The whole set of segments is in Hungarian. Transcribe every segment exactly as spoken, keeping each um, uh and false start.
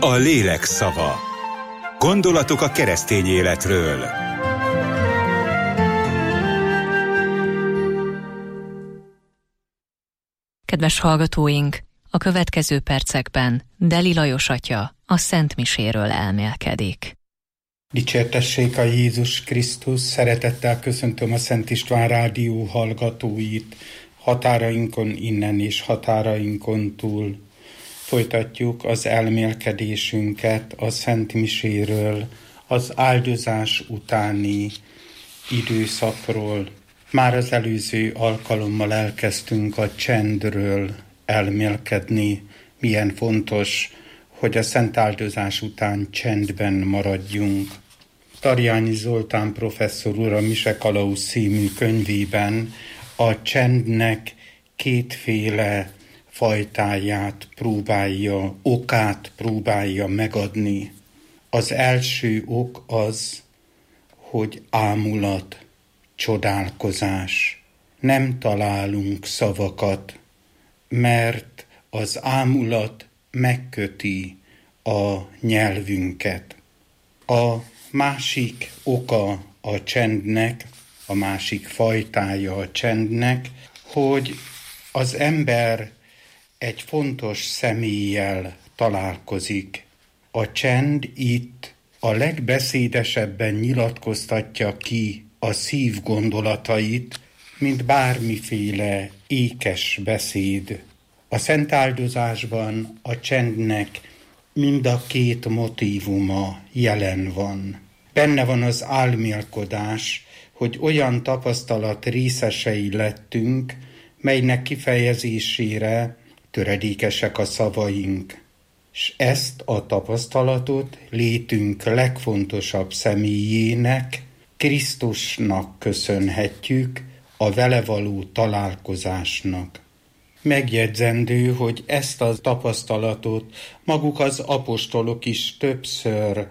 A lélek szava. Gondolatok a keresztény életről. Kedves hallgatóink, a következő percekben Deli Lajos atya a Szent Miséről elmélkedik. Dicsértessék a Jézus Krisztus, szeretettel köszöntöm a Szent István Rádió hallgatóit, határainkon innen és határainkon túl. Folytatjuk az elmélkedésünket a Szent Miséről, az áldozás utáni időszakról. Már az előző alkalommal elkezdtünk a csendről elmélkedni, milyen fontos, hogy a szent áldozás után csendben maradjunk. Tarjányi Zoltán professzor úr a Mise Kalauz című könyvében a csendnek kétféle fajtáját próbálja, okát próbálja megadni. Az első ok az, hogy ámulat, csodálkozás. Nem találunk szavakat, mert az ámulat megköti a nyelvünket. A másik oka a csendnek, a másik fajtája a csendnek, hogy az ember egy fontos személlyel találkozik. A csend itt a legbeszédesebben nyilatkoztatja ki a szív gondolatait, mint bármiféle ékes beszéd. A szent áldozásban a csendnek mind a két motívuma jelen van. Benne van az álmélkodás, hogy olyan tapasztalat részesei lettünk, melynek kifejezésére töredékesek a szavaink. És ezt a tapasztalatot létünk legfontosabb személyének, Krisztusnak köszönhetjük, a vele való találkozásnak. Megjegyzendő, hogy ezt a tapasztalatot maguk az apostolok is többször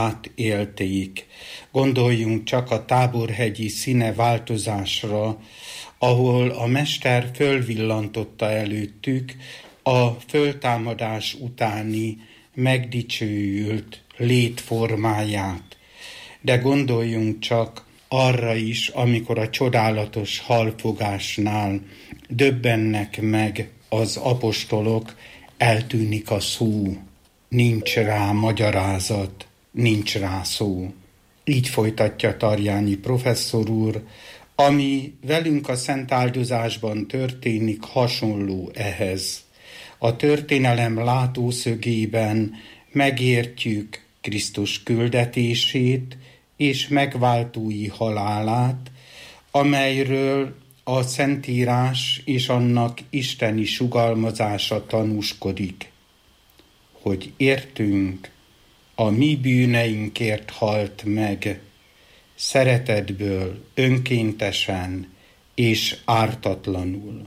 átélték. Gondoljunk csak a táborhegyi színeváltozásra, ahol a mester fölvillantotta előttük a föltámadás utáni megdicsőült létformáját. De gondoljunk csak arra is, amikor a csodálatos halfogásnál döbbennek meg az apostolok, eltűnik a szó, nincs rá magyarázat, nincs rá szó. Így folytatja Tarjányi professzor úr, ami velünk a szent áldozásban történik, hasonló ehhez. A történelem látószögében megértjük Krisztus küldetését és megváltói halálát, amelyről a Szentírás és annak isteni sugalmazása tanúskodik, hogy értünk, a mi bűneinkért halt meg, szeretetből, önkéntesen és ártatlanul.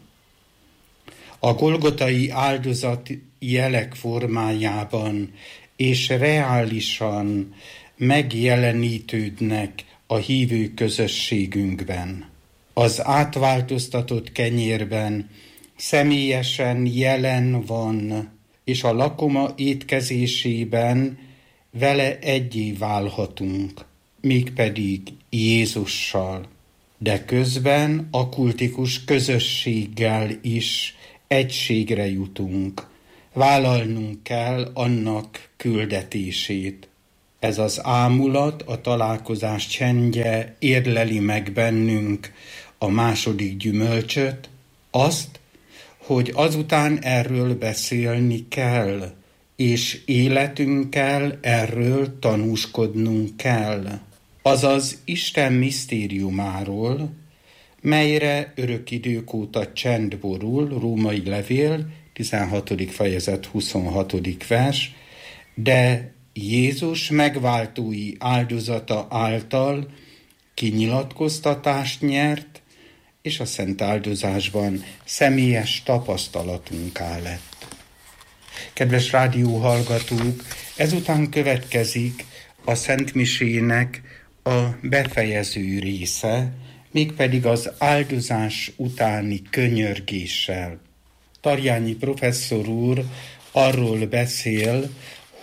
A golgotai áldozat jelek formájában és reálisan megjelenítődnek a hívő közösségünkben. Az átváltoztatott kenyérben személyesen jelen van, és a lakoma étkezésében vele egyé válhatunk, mégpedig Jézussal. De közben a kultikus közösséggel is egységre jutunk. Vállalnunk kell annak küldetését. Ez az ámulat, a találkozás csendje érleli meg bennünk a második gyümölcsöt, azt, hogy azután erről beszélni kell, és életünkkel erről tanúskodnunk kell. Azaz Isten misztériumáról, melyre örök idők óta csend borul, Római levél, tizenhatodik fejezet, huszonhatodik vers, de Jézus megváltói áldozata által kinyilatkoztatást nyert, és a szent áldozásban személyes tapasztalatunká lett. Kedves rádióhallgatók, ezután következik a Szent Misének a befejező része, mégpedig az áldozás utáni könyörgéssel. Tarjányi professzor úr arról beszél,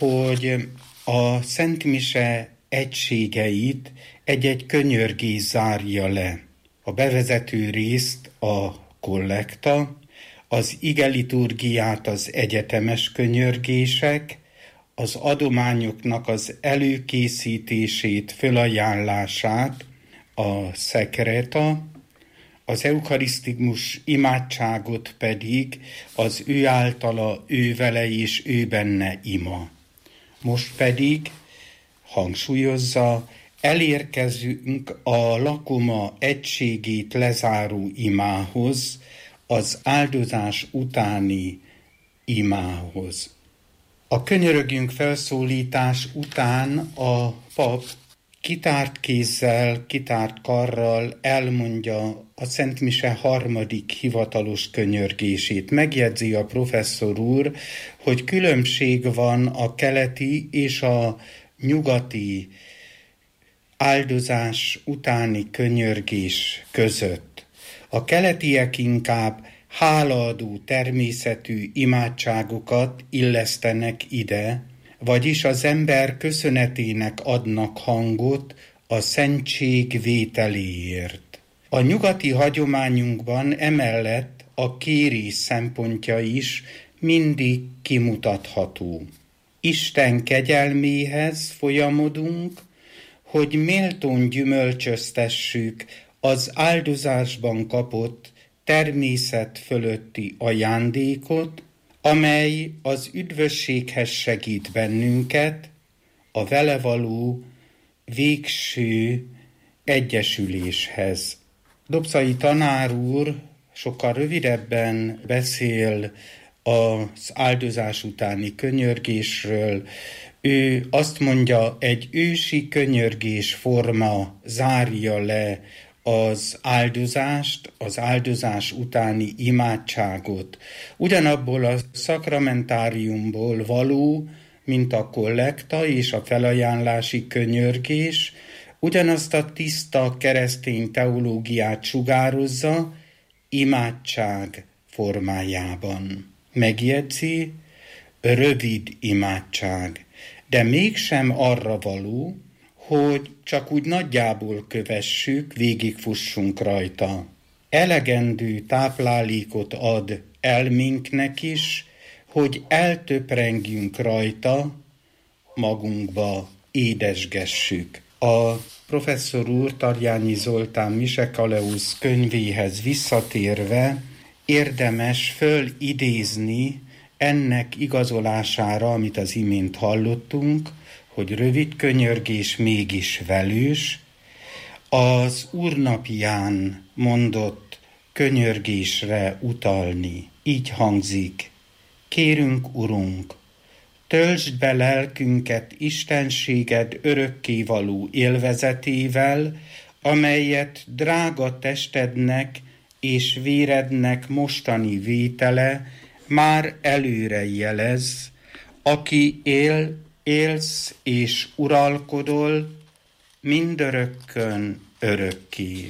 hogy a Szent Mise egységeit egy-egy könyörgés zárja le. A bevezető részt a kollekta, az igeliturgiát az egyetemes könyörgések, az adományoknak az előkészítését, fölajánlását a szekreta, az eukarisztikus imádságot pedig az ő általa, ő vele és ő benne ima. Most pedig, hangsúlyozza, elérkezünk a lakoma egységét lezáró imához, az áldozás utáni imához. A könyörögjünk felszólítás után a pap kitárt kézzel, kitárt karral elmondja a Szent Mise harmadik hivatalos könyörgését. Megjegyzi a professzor úr, hogy különbség van a keleti és a nyugati áldozás utáni könyörgés között. A keletiek inkább hálaadó természetű imádságokat illesztenek ide, vagyis az ember köszönetének adnak hangot a szentség vételéért. A nyugati hagyományunkban emellett a kérés szempontja is mindig kimutatható. Isten kegyelméhez folyamodunk, hogy méltón gyümölcsöztessük az áldozásban kapott természet fölötti ajándékot, amely az üdvösséghez segít bennünket, a vele való végső egyesüléshez. Dobszai tanár úr sokkal rövidebben beszél az áldozás utáni könyörgésről. Ő azt mondja, egy ősi könyörgés forma zárja le az áldozást, az áldozás utáni imádságot. Ugyanabból a szakramentáriumból való, mint a kollekta és a felajánlási könyörgés, ugyanazt a tiszta keresztény teológiát sugározza imádság formájában. Megjegyzi, rövid imádság, de mégsem arra való, hogy csak úgy nagyjából kövessük, végigfussunk rajta. Elegendő táplálékot ad elménknek is, hogy eltöprengjünk rajta, magunkba édesgessük. A professzor úr Tarjányi Zoltán Mise-Kaleusz könyvéhez visszatérve érdemes fölidézni ennek igazolására, amit az imént hallottunk, hogy rövid könyörgés mégis velős, az úrnapján mondott könyörgésre utalni. Így hangzik: kérünk, Urunk, töltsd be lelkünket istenséged örökkévaló élvezetével, amelyet drága testednek és vérednek mostani vétele már előre jelez, aki él, élsz és uralkodol mindörökkön örökké.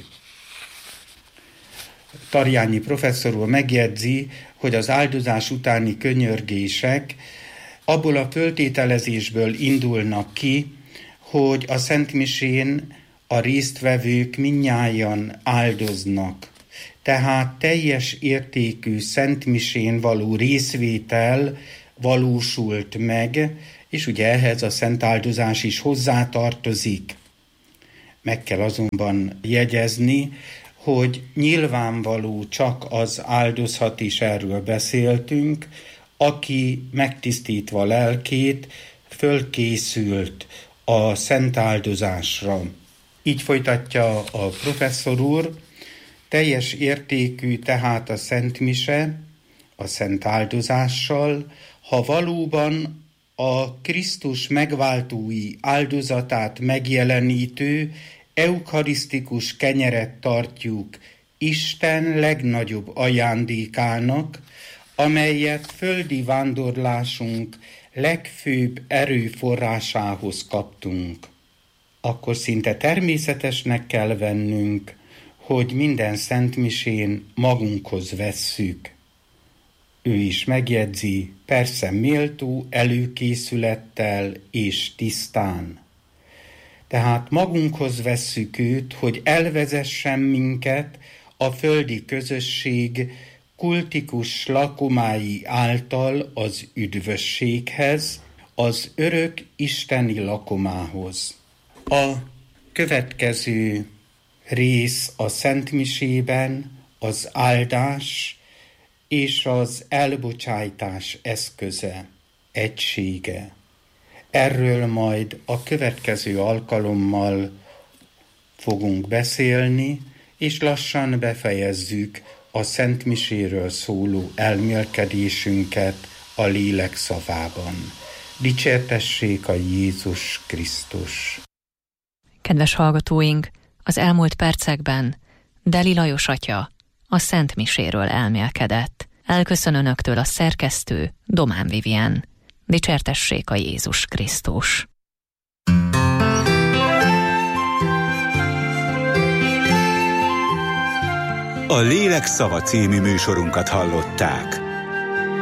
Tarjányi professzor úr megjegyzi, hogy az áldozás utáni könyörgések abból a föltételezésből indulnak ki, hogy a Szent Misén a résztvevők mindnyájan áldoznak. Tehát teljes értékű Szent Misén való részvétel valósult meg, és ugye ehhez a szent áldozás is hozzátartozik. Meg kell azonban jegyezni, hogy nyilvánvaló csak az áldozhat, és erről beszéltünk, aki megtisztítva lelkét fölkészült a szent áldozásra. Így folytatja a professzor úr: teljes értékű tehát a Szent Mise a szent áldozással, ha valóban a Krisztus megváltói áldozatát megjelenítő eukarisztikus kenyeret tartjuk Isten legnagyobb ajándékának, amelyet földi vándorlásunk legfőbb erőforrásához kaptunk. Akkor szinte természetesnek kell vennünk, hogy minden szentmisén magunkhoz vesszük. ő is megjegyzi, persze méltó előkészülettel és tisztán. Tehát magunkhoz vesszük őt, hogy elvezessen minket a földi közösség kultikus lakomái által az üdvösséghez, az örök isteni lakomához. A következő rész a szentmisében az áldás és az elbocsájtás eszköze, egysége. Erről majd a következő alkalommal fogunk beszélni, és lassan befejezzük a szentmiséről szóló elmélkedésünket a lélek szavában. Dicsértessék a Jézus Krisztus! Kedves hallgatóink, az elmúlt percekben Deli Lajos atya a szentmiséről elmélkedett. Elköszön önöktől a szerkesztő Domán Vivien. Dicsértessék a Jézus Krisztus! A Lélek szava című műsorunkat hallották.